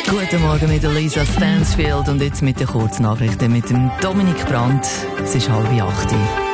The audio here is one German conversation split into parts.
Guten Morgen mit Lisa Stansfield und jetzt mit den Kurznachrichten mit dem Dominik Brandt. Es ist 7:30.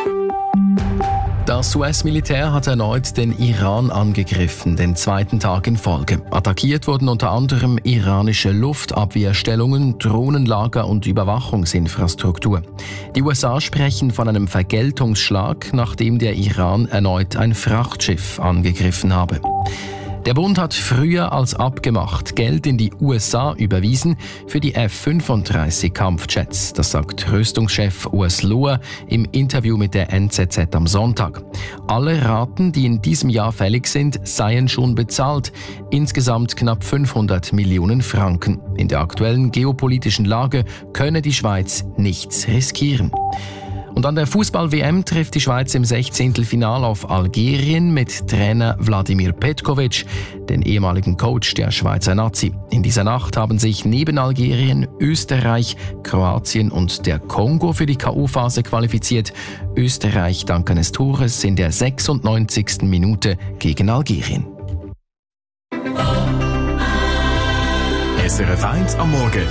Das US-Militär hat erneut den Iran angegriffen, den zweiten Tag in Folge. Attackiert wurden unter anderem iranische Luftabwehrstellungen, Drohnenlager und Überwachungsinfrastruktur. Die USA sprechen von einem Vergeltungsschlag, nachdem der Iran erneut ein Frachtschiff angegriffen habe. Der Bund hat früher als abgemacht Geld in die USA überwiesen für die F-35-Kampfjets. Das sagt Rüstungschef Urs Lohr im Interview mit der NZZ am Sonntag. Alle Raten, die in diesem Jahr fällig sind, seien schon bezahlt. Insgesamt knapp 500 Millionen Franken. In der aktuellen geopolitischen Lage könne die Schweiz nichts riskieren. Und an der Fußball-WM trifft die Schweiz im 16. Finale auf Algerien mit Trainer Vladimir Petkovic, den ehemaligen Coach der Schweizer Nazi. In dieser Nacht haben sich neben Algerien Österreich, Kroatien und der Kongo für die K.O.-Phase qualifiziert. Österreich dank eines Tores in der 96. Minute gegen Algerien. SRF 1 am Morgen.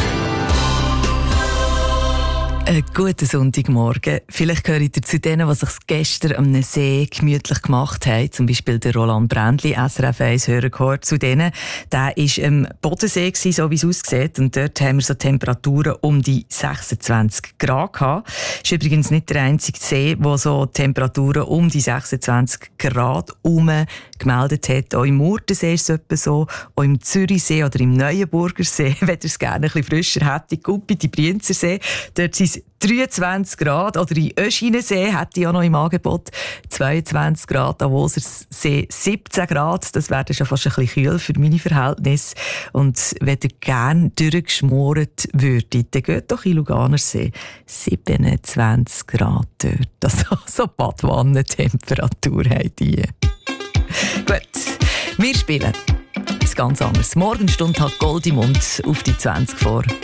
Einen guten Sonntagmorgen. Vielleicht gehört ihr zu denen, die sich gestern am See gemütlich gemacht haben. Zum Beispiel der Roland Brändli, SRF 1-Hörer, gehört zu denen. Der war am Bodensee, so wie es aussieht. Und dort haben wir so Temperaturen um die 26 Grad gehabt. Das ist übrigens nicht der einzige See, der so Temperaturen um die 26 Grad gemeldet hat. Auch im Murtensee ist es etwa so. Auch im Zürichsee oder im Neuenburger See, wenn ihr es gerne ein bisschen frischer hättet. Guppi, die Brienzersee, dort sind 23 Grad. Oder in Öschinensee hätte ich auch noch im Angebot 22 Grad. Davoser See 17 Grad. Das wäre schon fast ein bisschen kühl für meine Verhältnisse. Und wenn ihr gerne durchgeschmoret würdet, dann geht doch in Luganersee 27 Grad dort. Also so Badwannentemperatur haben die. Gut, wir spielen. Das ganz anderes. Morgenstunde hat Gold im Mund auf die 20 vor.